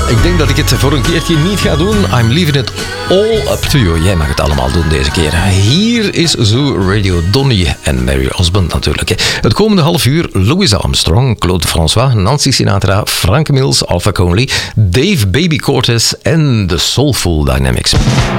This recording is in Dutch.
Ik denk dat ik het voor een keertje niet ga doen. I'm leaving it all up to you. Jij mag het allemaal doen deze keer. Hier is Zoo Radio, Donny en Mary Osmond natuurlijk. Het komende half uur Louis Armstrong, Claude François, Nancy Sinatra, Frank Mills, Alpha Conley, Dave Baby Cortez en The Soulful Dynamics.